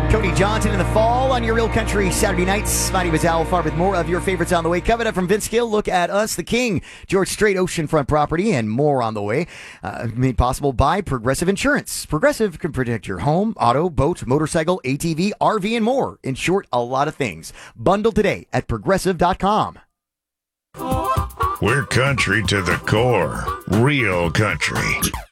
Cody Johnson in the fall on your Real Country Saturday nights. My name is Al Farr with more of your favorites on the way. Coming up from Vince Gill, look at us, the King, George Strait oceanfront property, and more on the way. Made possible by Progressive Insurance. Progressive can protect your home, auto, boat, motorcycle, ATV, RV, and more. In short, a lot of things. Bundle today at Progressive.com. We're country to the core. Real country.